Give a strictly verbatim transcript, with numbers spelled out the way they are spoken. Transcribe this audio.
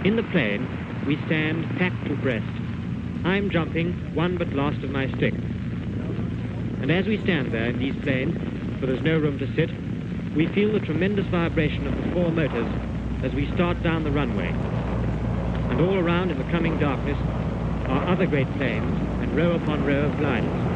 In the plane, we stand packed abreast. I'm jumping, one but last of my stick. And as we stand there in these planes, for there's no room to sit, we feel the tremendous vibration of the four motors as we start down the runway. And all around in the coming darkness are other great planes and row upon row of gliders.